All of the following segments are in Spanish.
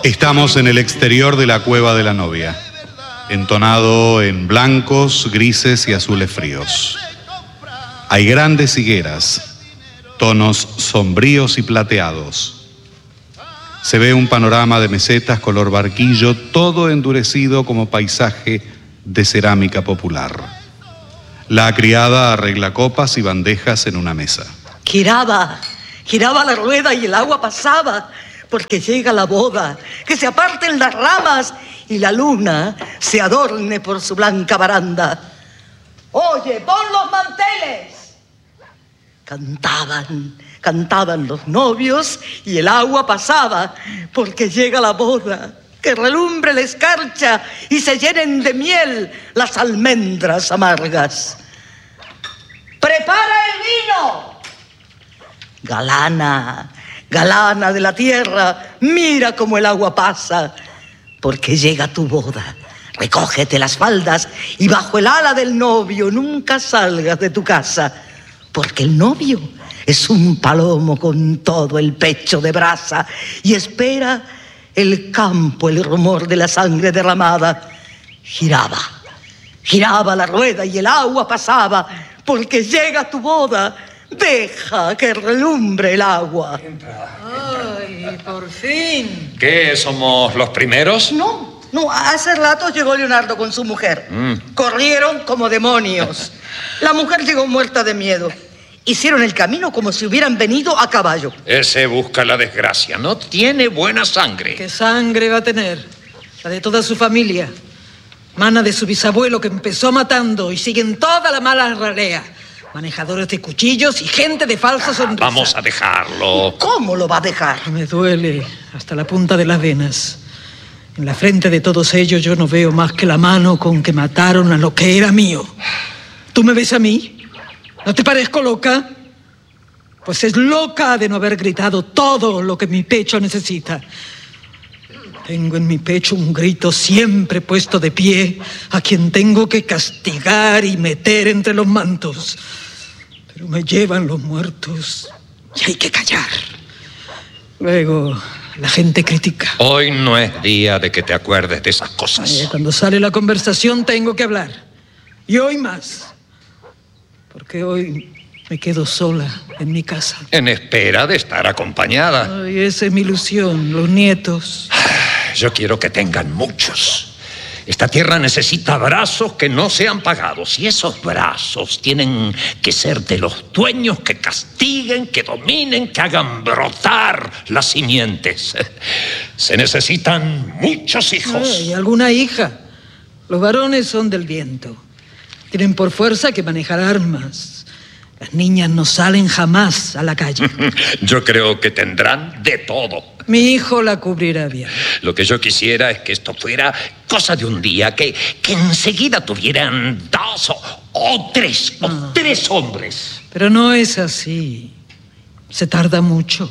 Estamos en el exterior de la cueva de la novia, entonado en blancos, grises y azules fríos. Hay grandes higueras, tonos sombríos y plateados. Se ve un panorama de mesetas color barquillo, todo endurecido como paisaje de cerámica popular. La criada arregla copas y bandejas en una mesa. Giraba la rueda y el agua pasaba, porque llega la boda, que se aparten las ramas y la luna se adorne por su blanca baranda. Oye, pon los manteles. Cantaban los novios y el agua pasaba, porque llega la boda, que relumbre la escarcha y se llenen de miel las almendras amargas. ¡Prepara el vino! Galana de la tierra, mira cómo el agua pasa, porque llega tu boda. Recógete las faldas y bajo el ala del novio nunca salgas de tu casa, porque el novio es un palomo con todo el pecho de brasa y espera el campo, el rumor de la sangre derramada. Giraba la rueda y el agua pasaba, porque llega tu boda. Deja que relumbre el agua. Ay, por fin. ¿Qué, somos los primeros? No, hace rato llegó Leonardo con su mujer. Corrieron como demonios. La mujer llegó muerta de miedo. Hicieron el camino como si hubieran venido a caballo. Ese busca la desgracia, no tiene buena sangre. ¿Qué sangre va a tener? La de toda su familia. Mana de su bisabuelo que empezó matando y siguen toda la mala ralea. Manejadores de cuchillos y gente de falsa sonrisa. Vamos a dejarlo. ¿Cómo lo va a dejar? Me duele hasta la punta de las venas. En la frente de todos ellos yo no veo más que la mano con que mataron a lo que era mío. ¿Tú me ves a mí? ¿No te parezco loca? Pues es loca de no haber gritado todo lo que mi pecho necesita. Tengo en mi pecho un grito siempre puesto de pie, a quien tengo que castigar y meter entre los mantos. Pero me llevan los muertos y hay que callar. Luego la gente critica. Hoy no es día de que te acuerdes de esas cosas. Cuando sale la conversación tengo que hablar. Y hoy más. Porque hoy me quedo sola en mi casa. En espera de estar acompañada. Ay, esa es mi ilusión, los nietos. Yo quiero que tengan muchos. Esta tierra necesita brazos que no sean pagados. Y esos brazos tienen que ser de los dueños que castiguen, que dominen, que hagan brotar las simientes. Se necesitan muchos hijos. Y alguna hija. Los varones son del viento. Tienen por fuerza que manejar armas. Las niñas no salen jamás a la calle. Yo creo que tendrán de todo. Mi hijo la cubrirá bien. Lo que yo quisiera es que esto fuera cosa de un día, que enseguida tuvieran dos o tres hombres. Pero no es así. Se tarda mucho.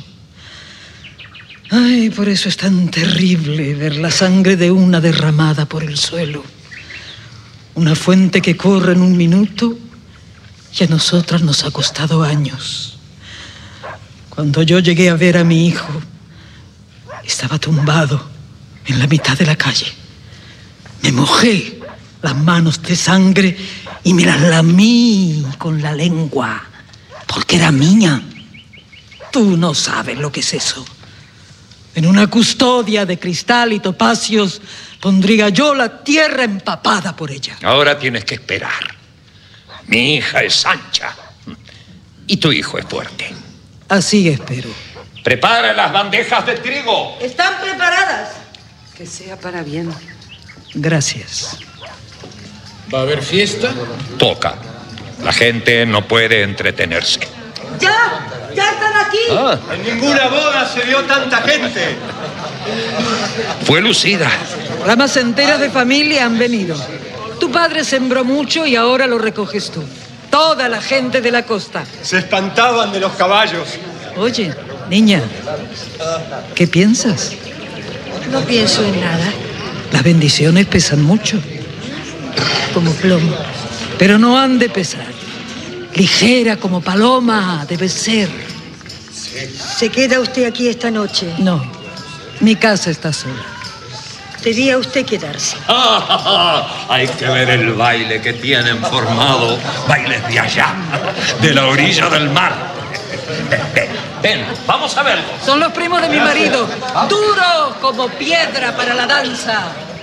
Ay, por eso es tan terrible ver la sangre de una derramada por el suelo. Una fuente que corre en un minuto y a nosotras nos ha costado años. Cuando yo llegué a ver a mi hijo, estaba tumbado en la mitad de la calle. Me mojé las manos de sangre y me las lamí con la lengua, porque era mía. Tú no sabes lo que es eso. En una custodia de cristal y topacios pondría yo la tierra empapada por ella. Ahora tienes que esperar. Mi hija es ancha y tu hijo es fuerte. Así espero. Prepara las bandejas de trigo. ¿Están preparadas? Que sea para bien. Gracias. ¿Va a haber fiesta? Toca. La gente no puede entretenerse. ¡Ya están aquí! En ninguna boda se vio tanta gente. Fue lucida. Ramas enteras de familia han venido. Tu padre sembró mucho y ahora lo recoges tú. Toda la gente de la costa. Se espantaban de los caballos. Oye, niña, ¿qué piensas? No pienso en nada. Las bendiciones pesan mucho. Como plomo. Pero no han de pesar. Ligera como paloma debe ser. ¿Se queda usted aquí esta noche? No, Mi casa está sola. Debía usted quedarse. Hay que ver el baile que tienen formado. Bailes de allá, de la orilla del mar. Ven, vamos a verlos. Son los primos de mi marido. Duros como piedra para la danza.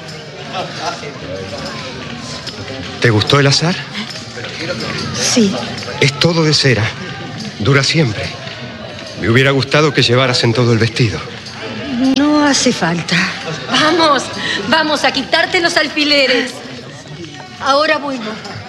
¿Te gustó el azar? Sí. Es todo de cera. Dura siempre. Me hubiera gustado que llevaras en todo el vestido. No hace falta. Vamos a quitarte los alfileres. Ahora vuelvo.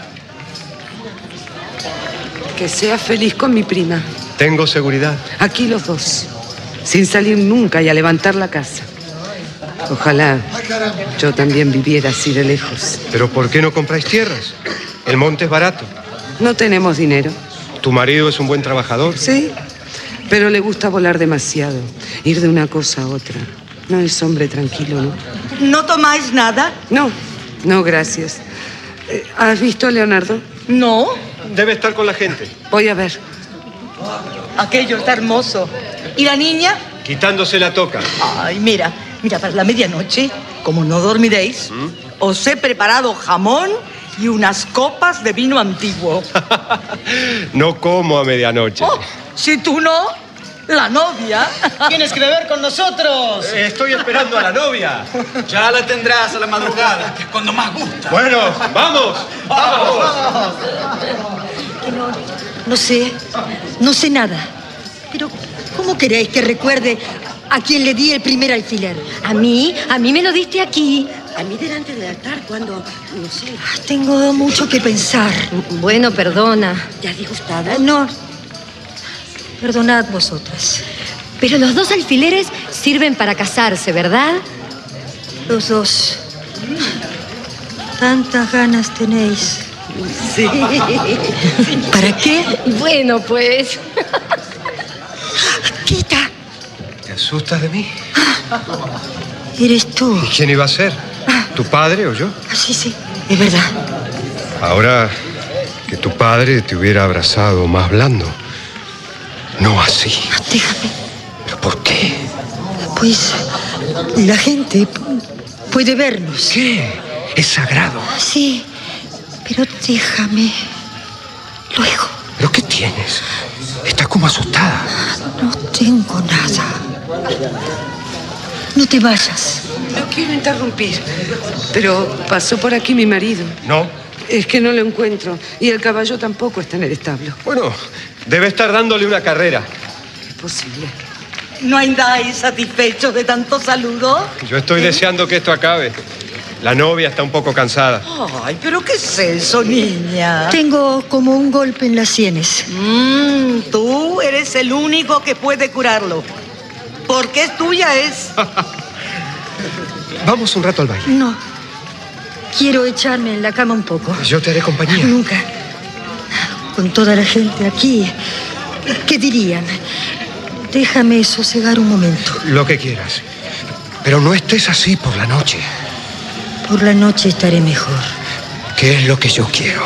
Que seas feliz con mi prima. Tengo seguridad. Aquí los dos. Sin salir nunca y a levantar la casa. Ojalá yo también viviera así de lejos. ¿Pero por qué no compráis tierras? El monte es barato. No tenemos dinero. ¿Tu marido es un buen trabajador? Sí, pero le gusta volar demasiado. Ir de una cosa a otra. No es hombre tranquilo, ¿no? ¿No tomáis nada? No, gracias. ¿Has visto a Leonardo? No. Debe estar con la gente. Voy a ver. Aquello está hermoso. ¿Y la niña? Quitándose la toca. Ay, mira, para la medianoche, como no dormiréis, os he preparado jamón y unas copas de vino antiguo. No como a medianoche. Oh, si tú no, la novia. Tienes que beber con nosotros. Estoy esperando a la novia. Ya la tendrás a la madrugada, que es cuando más gusta. Bueno, vamos. Vamos. No sé nada. Pero, ¿cómo queréis que recuerde a quien le di el primer alfiler? A mí me lo diste aquí. A mí delante del altar, cuando, no sé. Tengo mucho que pensar. Bueno, perdona. ¿Te ha disgustado? No. Perdonad vosotras. Pero los dos alfileres sirven para casarse, ¿verdad? Los dos. Tantas ganas tenéis. Sí. ¿Para qué? Bueno, pues. Quita. ¿Te asustas de mí? Eres tú. ¿Y quién iba a ser? ¿Tu padre o yo? Sí, es verdad. Ahora que tu padre te hubiera abrazado más blando. No así. Déjame. ¿Pero por qué? Pues la gente puede vernos. ¿Qué? Es sagrado. Sí, pero déjame. Luego. ¿Pero qué tienes? Estás como asustada. No tengo nada. No te vayas. No quiero interrumpir, pero pasó por aquí mi marido. ¿No? Es que no lo encuentro y el caballo tampoco está en el establo. Bueno, debe estar dándole una carrera. Es posible. ¿No andáis satisfechos de tanto saludo? Yo estoy deseando que esto acabe. La novia está un poco cansada. Ay, pero ¿qué es eso, niña? Tengo como un golpe en las sienes. Tú eres el único que puede curarlo. Porque es tuya, es. Vamos un rato al baile. No. Quiero echarme en la cama un poco. Yo te haré compañía. Nunca. Con toda la gente aquí, ¿qué dirían? Déjame sosegar un momento. Lo que quieras. Pero no estés así por la noche. Por la noche estaré mejor. ¿Qué es lo que yo quiero?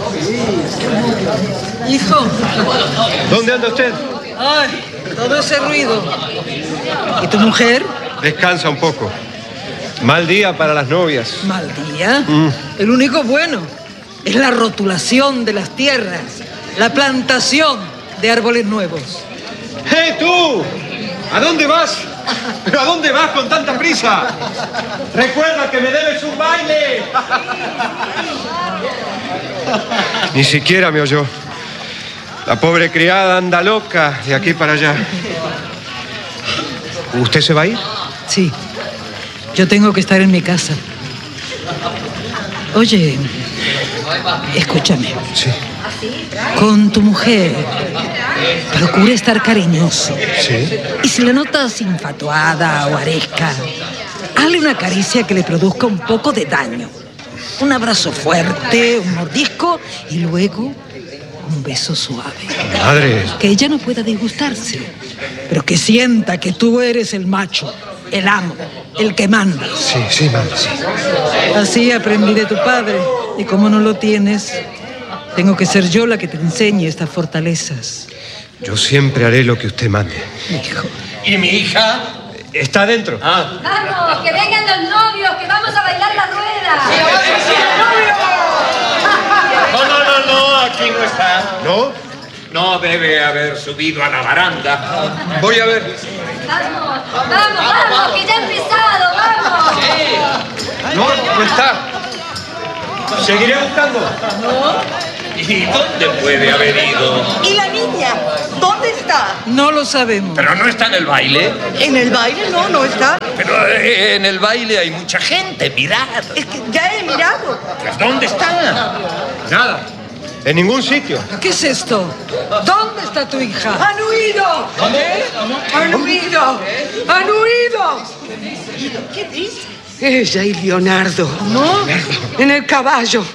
Hijo. ¿Dónde anda usted? Ay, todo ese ruido. ¿Y tu mujer? Descansa un poco. Mal día para las novias. Mal día. El único bueno es la rotulación de las tierras, la plantación de árboles nuevos. ¡Hey, tú! ¿A dónde vas? ¿Pero a dónde vas con tanta prisa? ¡Recuerda que me debes un baile! Ni siquiera me oyó. La pobre criada anda loca de aquí para allá. ¿Usted se va a ir? Sí. Yo tengo que estar en mi casa. Oye, escúchame. Sí. Con tu mujer, procura estar cariñoso. Sí. Y si la notas infatuada o aresca, hazle una caricia que le produzca un poco de daño. Un abrazo fuerte, un mordisco y luego un beso suave. Madre. Que ella no pueda disgustarse, pero que sienta que tú eres el macho, el amo, el que manda. Sí, madre, sí. Así aprendí de tu padre, y como no lo tienes, tengo que ser yo la que te enseñe estas fortalezas. Yo siempre haré lo que usted mande. Hijo. ¿Y mi hija? Está adentro. Vamos, que vengan los novios, que vamos a bailar la rueda. No, aquí no está. ¿No? No debe haber subido a la baranda. Voy a ver. Vamos, que ya ha empezado, vamos. No está. Seguiré buscando. ¿Y dónde puede haber ido? ¿Y la niña? ¿Dónde está? No lo sabemos. Pero no está en el baile. ¿En el baile? No, no está. Pero en el baile hay mucha gente, mirad. Es que ya he mirado. Pues, ¿dónde está? Nada. En ningún sitio. ¿Qué es esto? ¿Dónde está tu hija? ¡Han huido! ¿Qué? ¡Han huido! ¡Han huido! ¿Qué dice? Ella y Leonardo. ¿No? En el caballo.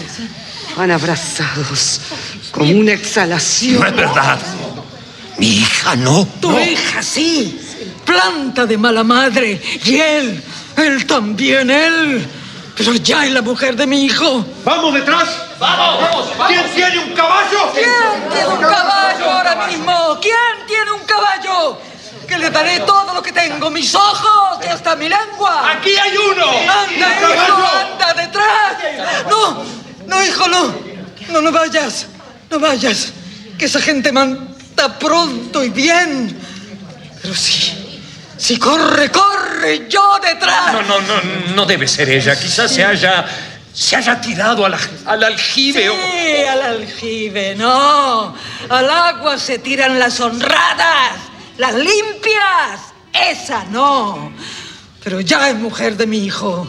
Van abrazados como una exhalación. No es verdad. Mi hija no. Tu hija sí. Planta de mala madre. Y él también, él. Pero ya es la mujer de mi hijo. ¡Vamos detrás! ¡Vamos! ¿Quién tiene un caballo? ¿Quién tiene un caballo ahora mismo? ¿Quién tiene un caballo? Que le daré todo lo que tengo, mis ojos y hasta mi lengua. ¡Aquí hay uno! ¡Anda, hijo, anda, detrás! No, hijo, no vayas. No vayas. Que esa gente manda pronto y bien. Pero si corre, yo detrás. No debe ser ella. Quizás se haya tirado al aljibe. Sí, al aljibe, no. Al agua se tiran las honradas, las limpias. Esa no. Pero ya es mujer de mi hijo.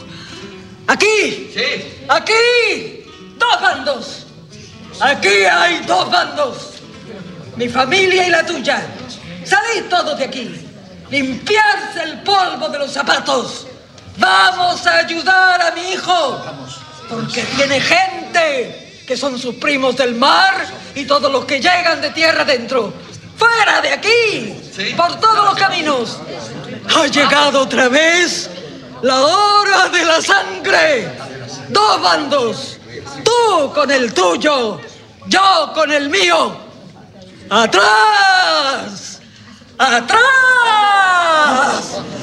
¡Aquí! Sí. ¡Aquí! 2 bandos. Aquí hay 2 bandos. Mi familia y la tuya. Salid todos de aquí. Limpiarse el polvo de los zapatos. Vamos a ayudar a mi hijo. Porque tiene gente que son sus primos del mar y todos los que llegan de tierra adentro. ¡Fuera de aquí! ¿Sí? Por todos los caminos. Ha llegado otra vez la hora de la sangre. 2 bandos. Tú con el tuyo, yo con el mío. ¡Atrás! ¡Atrás!